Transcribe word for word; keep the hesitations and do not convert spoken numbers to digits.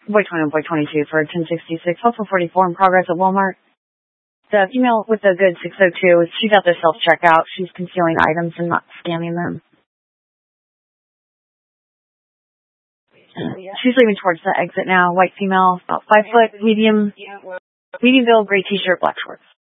Boy twenty-one, boy twenty-two for ten sixty-six, hustle forty-four in progress at Walmart. The female with the good six oh two, she's at the self-checkout. She's concealing items and not scanning them. She's leaving towards the exit now. White female, about five foot, medium, medium build, gray t-shirt, black shorts.